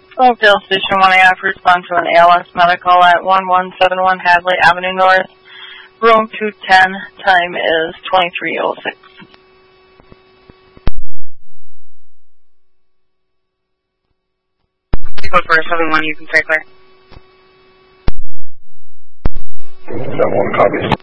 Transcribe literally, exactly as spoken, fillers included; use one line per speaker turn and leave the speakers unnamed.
Oakdale Station one A F, respond to an A L S medical at one one seven one Hadley Avenue North, room two ten, time is twenty-three oh six.
Code four seven one, you can stay clear.
seven one, copy.